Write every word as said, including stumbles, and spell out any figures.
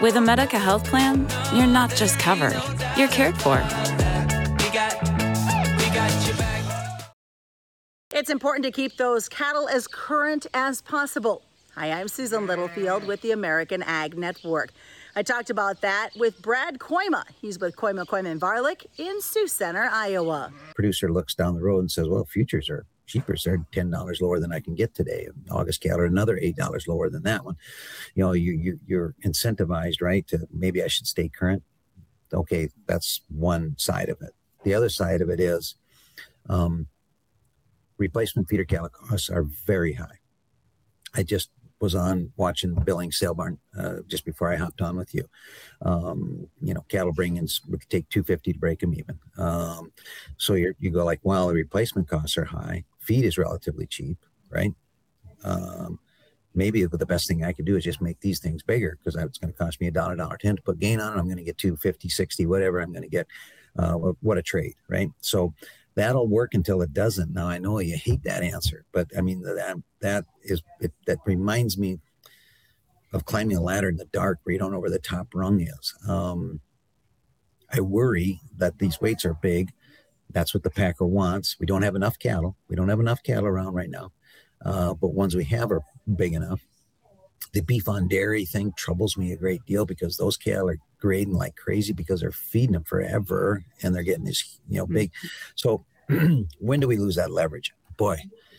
With a Medica health plan, you're not just covered, you're cared for. It's important to keep those cattle as current as possible. Hi, I'm Susan Littlefield with the American Ag Network. I talked about that with Brad Koima. He's with Koima, Koima and Varlick in Sioux Center, Iowa. Producer looks down the road and says, well, futures are cheaper. They're ten dollars lower than I can get today. August cattle are another eight dollars lower than that one. You know, you, you, you're incentivized, right, to maybe I should stay current. Okay, that's one side of it. The other side of it is um, replacement feeder cattle costs are very high. I just was on watching Billings Sale Barn uh, just before I hopped on with you. Um, you know, cattle bring-ins would take two hundred fifty dollars to break them even. Um, so you you go like, well, the replacement costs are high. Feed is relatively cheap, right? Um, maybe the best thing I could do is just make these things bigger because it's going to cost me a dollar, dollar ten to put gain on it. I'm going to get two fifty, sixty, whatever I'm going to get. Uh, what a trade, right? So that'll work until it doesn't. Now I know you hate that answer, but I mean that that is it, that reminds me of climbing a ladder in the dark where you don't know where the top rung is. Um, I worry that these weights are big. That's what the packer wants. We don't have enough cattle. We don't have enough cattle around right now, uh, but ones we have are big enough. The beef on dairy thing troubles me a great deal because those cattle are grading like crazy because they're feeding them forever and they're getting this, you know, big. So when do we lose that leverage? Boy,